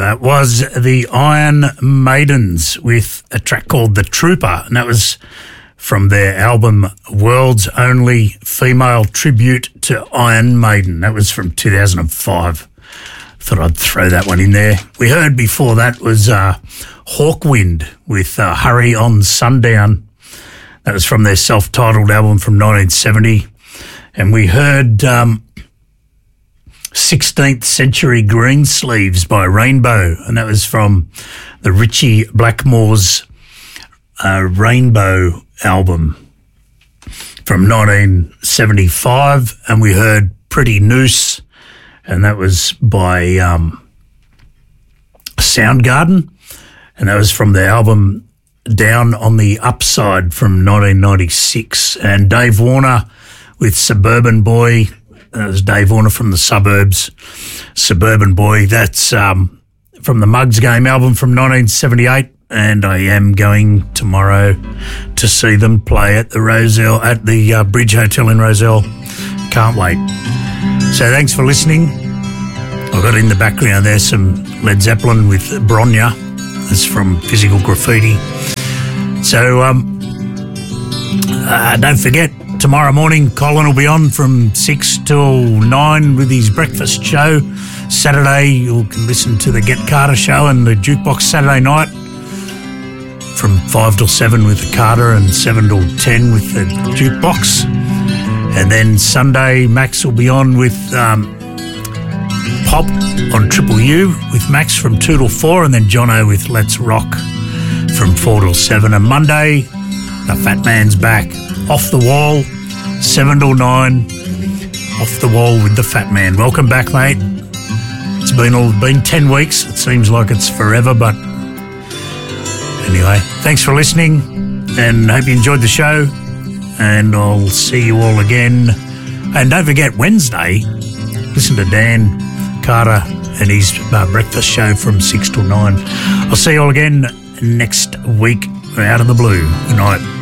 That was the Iron Maidens with a track called The Trooper, and that was from their album World's Only Female Tribute to Iron Maiden. That was from 2005. Thought I'd throw that one in there. We heard before that was Hawkwind with Hurry on Sundown. That was from their self-titled album from 1970. And we heard 16th Century Greensleeves by Rainbow, and that was from the Ritchie Blackmore's Rainbow album from 1975. And we heard Pretty Noose, and that was by Soundgarden, and that was from the album Down on the Upside from 1996. And Dave Warner with Suburban Boy. That was Dave Warner from the Suburbs. Suburban Boy, that's from the Mugs Game album from 1978. And I am going tomorrow to see them play at the Roselle, at the Bridge Hotel in Roselle. Can't wait. So thanks for listening. I've got in the background there some Led Zeppelin with Bronya. That's from Physical Graffiti. So don't forget, tomorrow morning, Colin will be on from 6 till 9 with his breakfast show. Saturday, you can listen to the Get Carter show and the Jukebox Saturday night from 5 till 7 with the Carter and 7 till 10 with the Jukebox. And then Sunday, Max will be on with Pop on Triple U with Max from 2 till 4, and then Jono with Let's Rock from 4 till 7. And Monday, the Fat Man's back. Off the Wall, 7 till 9. Off the Wall with the Fat Man. Welcome back, mate. It's been 10 weeks. It seems like it's forever, but anyway, thanks for listening, and hope you enjoyed the show, and I'll see you all again. And don't forget, Wednesday, listen to Dan Carter and his breakfast show from 6 till 9. I'll see you all again next week. We're out of the blue. Good night.